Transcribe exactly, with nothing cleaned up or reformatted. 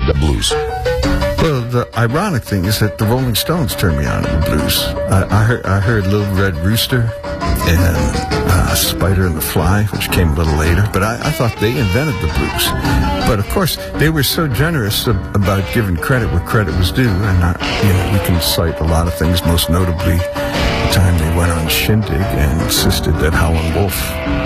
the blues? Well, the ironic thing is that the Rolling Stones turned me on to the blues. I, I, heard, I heard Little Red Rooster and uh, Spider and the Fly, which came a little later, but I, I thought they invented the blues. But of course, they were so generous ab- about giving credit where credit was due, and I, you know, we can cite a lot of things, most notably the time they went on Shindig and insisted that Howlin' Wolf